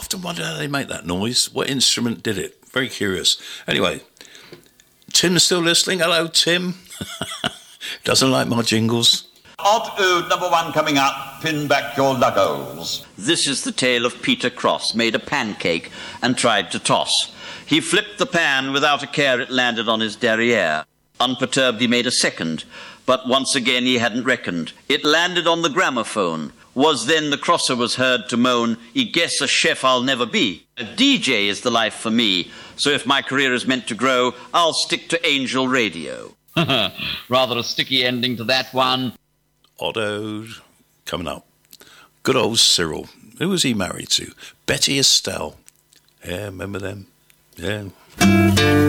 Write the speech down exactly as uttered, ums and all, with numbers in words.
often wonder how they make that noise. What instrument did it? Very curious. Anyway, Tim's still listening. Hello, Tim. Doesn't like my jingles. Odd Ode number one coming up. Pin back your luggos. This is the tale of Peter Cross, made a pancake and tried to toss. He flipped the pan without a care, it landed on his derriere. Unperturbed, he made a second, but once again he hadn't reckoned. It landed on the gramophone. Was then the crosser was heard to moan, "I guess a chef I'll never be. A D J is the life for me, so if my career is meant to grow, I'll stick to Angel Radio." Rather a sticky ending to that one. Odd Ode coming up. Good old Cyril. Who was he married to? Betty Estelle. Yeah, remember them? Yeah.